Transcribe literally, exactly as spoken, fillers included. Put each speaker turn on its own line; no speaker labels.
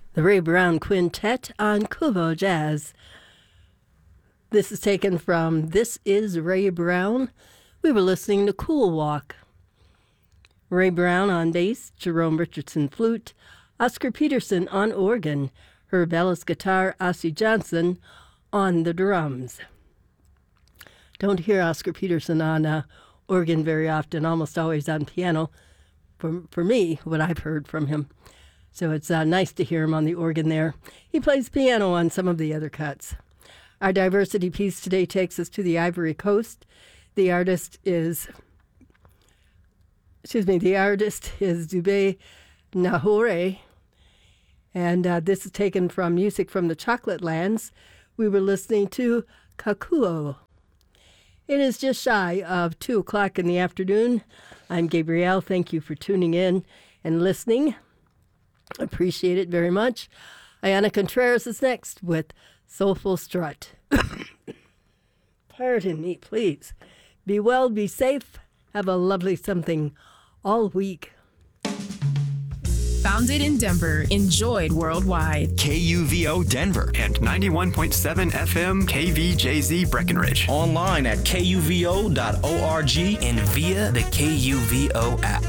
The Ray Brown Quintet on Kuvo Jazz. This is taken from This Is Ray Brown. We were listening to Cool Walk. Ray Brown on bass, Jerome Richardson flute, Oscar Peterson on organ, Herb Ellis guitar, Ossie Johnson on the drums. Don't hear Oscar Peterson on uh, organ very often, almost always on piano, for, for me, what I've heard from him. So it's uh, nice to hear him on the organ there. He plays piano on some of the other cuts. Our diversity piece today takes us to the Ivory Coast. The artist is, excuse me, the artist is Dubé Nahore, and uh, this is taken from Music from the Chocolate Lands. We were listening to Kakuo. It is just shy of two o'clock in the afternoon. I'm Gabrielle. Thank you for tuning in and listening. Appreciate it very much. Ayana Contreras is next with Soulful Strut. Pardon me, please. Be well, be safe. Have a lovely something all week.
Founded in Denver, enjoyed worldwide.
K U V O Denver and ninety-one point seven F M K V J Z Breckenridge.
Online at K U V O dot org and via the K U V O app.